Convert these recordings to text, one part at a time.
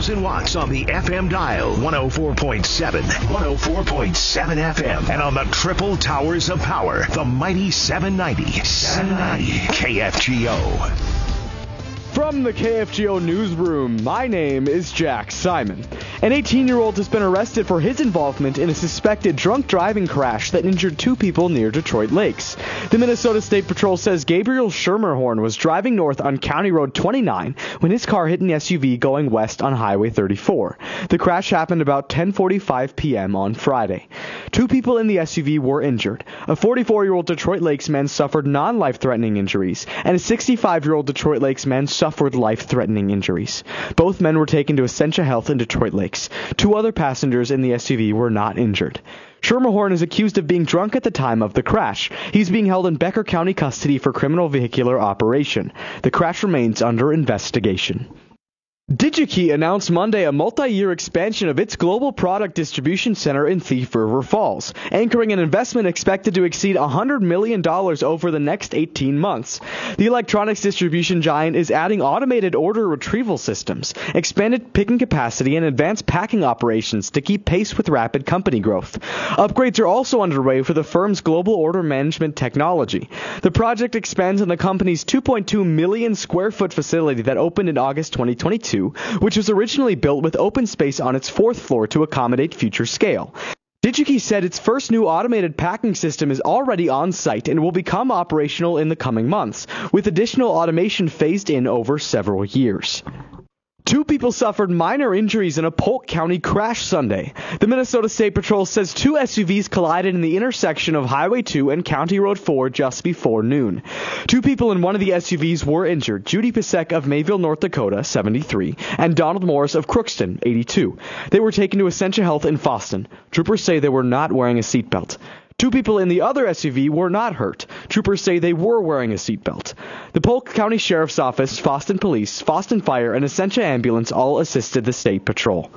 1,000 watts on the FM dial, 104.7 FM, and on the triple towers of power, the mighty 790 KFGO. From the KFGO newsroom, my name is Jack Simon. An 18-year-old has been arrested for his involvement in a suspected drunk driving crash that injured 2 people near Detroit Lakes. The Minnesota State Patrol says Gabriel Schermerhorn was driving north on County Road 29 when his car hit an SUV going west on Highway 34. The crash happened about 10:45 p.m. on Friday. 2 people in the SUV were injured. A 44-year-old Detroit Lakes man suffered non-life-threatening injuries, and a 65-year-old Detroit Lakes man suffered life-threatening injuries. Both men were taken to Essentia Health in Detroit Lakes. 2 other passengers in the SUV were not injured. Schermerhorn is accused of being drunk at the time of the crash. He's being held in Becker County custody for criminal vehicular operation. The crash remains under investigation. DigiKey announced Monday a multi-year expansion of its global product distribution center in Thief River Falls, anchoring an investment expected to exceed $100 million over the next 18 months. The electronics distribution giant is adding automated order retrieval systems, expanded picking capacity, and advanced packing operations to keep pace with rapid company growth. Upgrades are also underway for the firm's global order management technology. The project expands on the company's 2.2 million square foot facility that opened in August 2022. Which was originally built with open space on its 4th floor to accommodate future scale. DigiKey said its first new automated packing system is already on site and will become operational in the coming months, with additional automation phased in over several years. 2 people suffered minor injuries in a Polk County crash Sunday. The Minnesota State Patrol says 2 SUVs collided in the intersection of Highway 2 and County Road 4 just before noon. 2 people in one of the SUVs were injured, Judy Pisek of Mayville, North Dakota, 73, and Donald Morris of Crookston, 82. They were taken to Essentia Health in Foston. Troopers say they were not wearing a seatbelt. 2 people in the other SUV were not hurt. Troopers say they were wearing a seatbelt. The Polk County Sheriff's Office, Foston Police, Foston Fire, and Essentia Ambulance all assisted the State Patrol.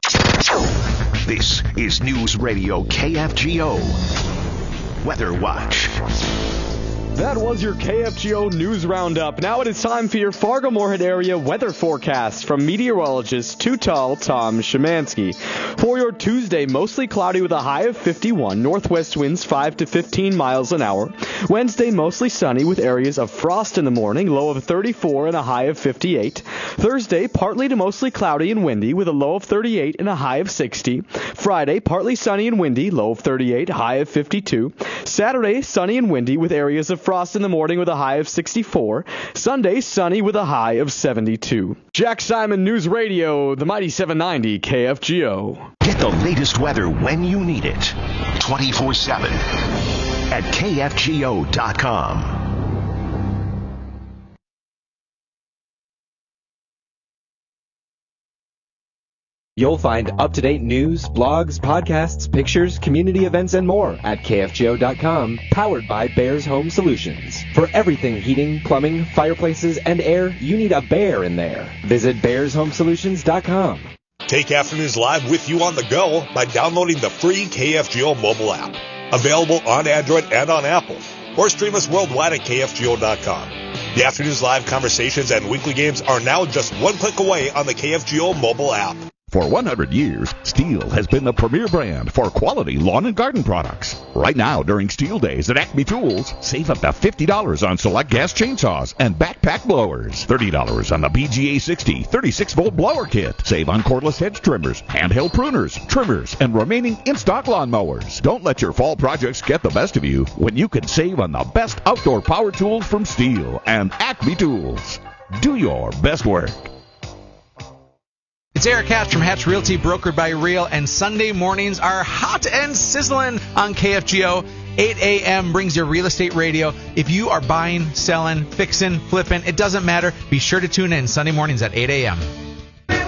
This is News Radio KFGO Weather Watch. That was your KFGO News Roundup. Now it is time for your Fargo-Moorhead area weather forecast from meteorologist Too Tall Tom Szymanski. For your Tuesday, mostly cloudy with a high of 51, northwest winds 5 to 15 miles an hour. Wednesday, mostly sunny with areas of frost in the morning, low of 34 and a high of 58. Thursday, partly to mostly cloudy and windy with a low of 38 and a high of 60. Friday, partly sunny and windy, low of 38, high of 52. Saturday, sunny and windy with areas of frost in the morning with a high of 64. Sunday, sunny with a high of 72. Jack Simon News Radio, the mighty 790 KFGO. Get the latest weather when you need it. 24/7 at KFGO.com. You'll find up-to-date news, blogs, podcasts, pictures, community events, and more at KFGO.com, powered by Bears Home Solutions. For everything heating, plumbing, fireplaces, and air, you need a bear in there. Visit BearsHomeSolutions.com. Take Afternoons Live with you on the go by downloading the free KFGO mobile app. Available on Android and on Apple. Or stream us worldwide at KFGO.com. The Afternoons Live conversations and weekly games are now just one click away on the KFGO mobile app. For 100 years, Stihl has been the premier brand for quality lawn and garden products. Right now, during Stihl Days at Acme Tools, save up to $50 on select gas chainsaws and backpack blowers. $30 on the BGA 60 36-volt blower kit. Save on cordless hedge trimmers, handheld pruners, trimmers, and remaining in-stock lawn mowers. Don't let your fall projects get the best of you when you can save on the best outdoor power tools from Stihl and Acme Tools. Do your best work. It's Eric Hatch from Hatch Realty, brokered by Real, and Sunday mornings are hot and sizzling on KFGO. 8 a.m. brings your real estate radio. If you are buying, selling, fixing, flipping, it doesn't matter. Be sure to tune in Sunday mornings at 8 a.m.